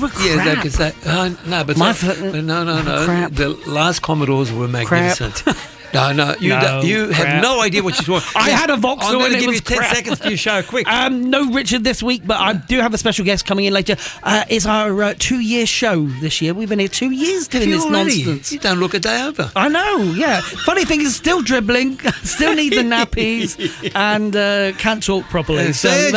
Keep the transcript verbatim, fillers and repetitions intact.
were crap. Yeah, they could say, uh, no, but My so, f- no, no, no. crap. The last Commodores were magnificent. No, no, you, No, do, you have crap. no idea what you're talking. I had a Vauxhall I'm going and to it give was you ten crap. seconds for your show, quick. Um, no Richard this week, but I do have a special guest coming in later. Uh, it's our uh, two-year show this year. We've been here two years doing You this already? nonsense. You don't look a day over. I know, yeah. Funny thing is, still dribbling, still need the nappies, and uh, can't talk properly. Yeah, So say it,